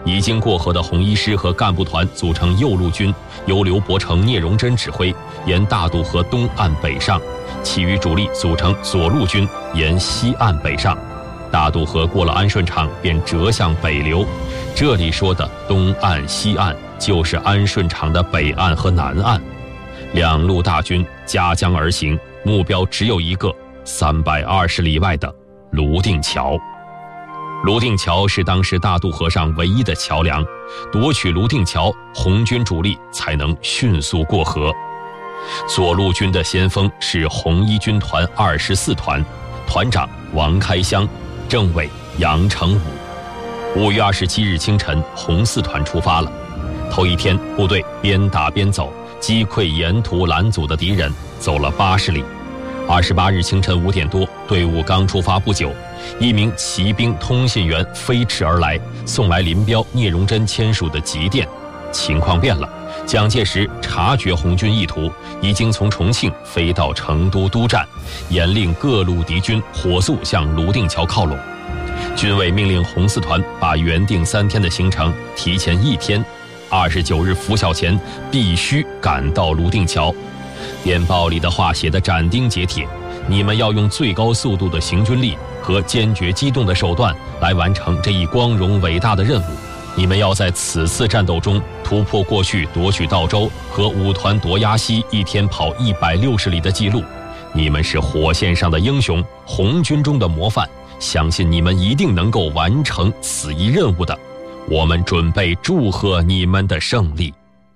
已经过河的红一师和干部团组成右路军，由刘伯承、聂荣臻指挥，沿大渡河东岸北上；其余主力组成左路军，沿西岸北上。大渡河过了安顺场，便折向北流。这里说的东岸、西岸，就是安顺场的北岸和南岸。两路大军夹江而行，目标只有一个，320里外的泸定桥。泸定桥是当时大渡河上唯一的桥梁，夺取泸定桥，红军主力才能迅速过河。左路军的先锋是红一军团24团，团长王开湘，政委杨成武。5月27日清晨，红四团出发了。头一天，部队边打边走，击溃沿途拦阻的敌人，走了80里。28日清晨5点多，队伍刚出发不久，一名骑兵通信员飞驰而来，送来林彪、聂荣臻签署的急电。情况变了，蒋介石察觉红军意图，已经从重庆飞到成都督战，严令各路敌军火速向泸定桥靠拢。军委命令红四团把原定3天的行程提前1天，29日拂晓前必须赶到泸定桥。电报里的话写得斩钉截铁，你们要用最高速度的行军力和坚决机动的手段来完成这一光荣伟大的任务。你们要在此次战斗中突破过去夺取道州和五团夺鸭溪1天跑160里的记录。你们是火线上的英雄，红军中的模范，相信你们一定能够完成此一任务的。我们准备祝贺你们的胜利。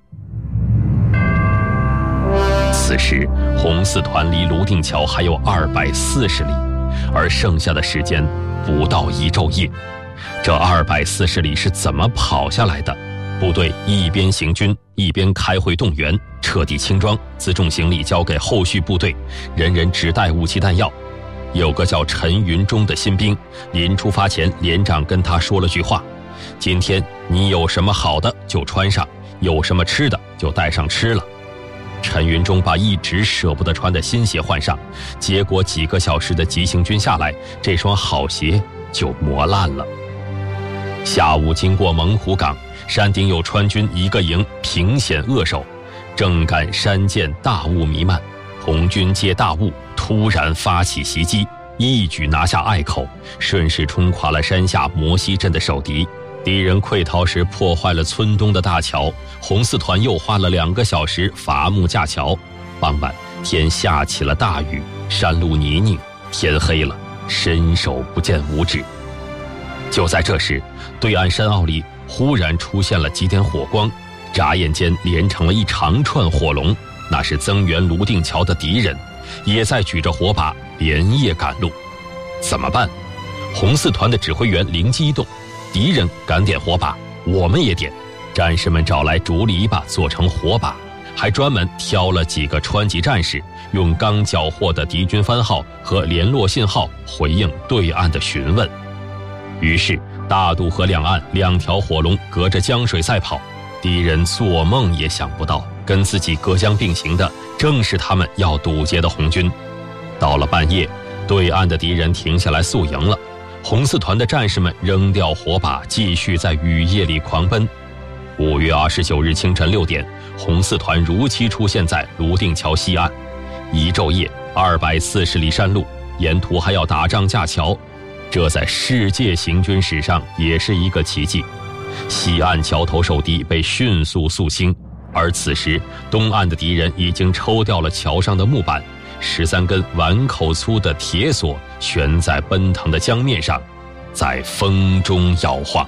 此时，红四团离泸定桥还有240里，而剩下的时间不到1昼夜。这240里是怎么跑下来的？部队一边行军，一边开会动员，彻底轻装，辎重行李交给后续部队，人人只带武器弹药。有个叫陈云中的新兵，临出发前，连长跟他说了句话：今天你有什么好的就穿上，有什么吃的就带上吃了。陈云中把一直舍不得穿的新鞋换上，结果几个小时的急行军下来，这双好鞋就磨烂了。下午经过猛虎岗，山顶有川军1个营凭险扼守，正赶山涧大雾弥漫，红军借大雾突然发起袭击，一举拿下隘口，顺势冲垮了山下摩西镇的守敌。敌人溃逃时破坏了村东的大桥，红四团又花了2个小时伐木架桥。傍晚天下起了大雨，山路泥泞，天黑了，伸手不见五指。就在这时，对岸山坳里忽然出现了几点火光，眨眼间连成了一长串火龙，那是增援泸定桥的敌人，也在举着火把连夜赶路。怎么办？红四团的指挥员灵机一动，敌人敢点火把，我们也点。战士们找来竹篱笆做成火把，还专门挑了几个川籍战士，用刚缴获的敌军番号和联络信号回应对岸的询问。于是大渡河两岸2条火龙隔着江水赛跑，敌人做梦也想不到，跟自己隔江并行的正是他们要堵截的红军。到了半夜，对岸的敌人停下来宿营了，红四团的战士们扔掉火把，继续在雨夜里狂奔。5月29日清晨6点，红四团如期出现在泸定桥西岸。1昼夜240里山路，沿途还要打仗架桥，这在世界行军史上也是一个奇迹。西岸桥头守敌被迅速肃清，而此时东岸的敌人已经抽掉了桥上的木板，13根碗口粗的铁索悬在奔腾的江面上，在风中摇晃。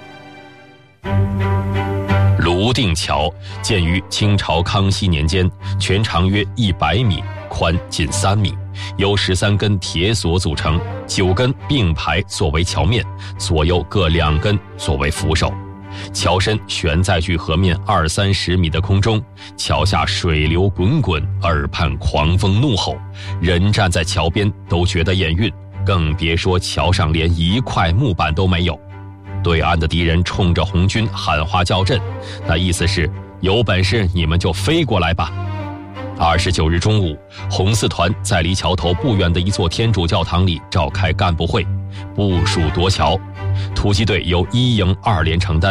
泸定桥建于清朝康熙年间，全长约100米，宽近3米，由13根铁索组成，9根并排作为桥面，左右各2根作为扶手。桥身悬在距河面20-30米的空中，桥下水流滚滚，耳畔狂风怒吼，人站在桥边都觉得眼晕，更别说桥上连一块木板都没有。对岸的敌人冲着红军喊话叫阵，那意思是有本事你们就飞过来吧。29日中午，红四团在离桥头不远的一座天主教堂里召开干部会，部署夺桥。突击队由1营2连承担，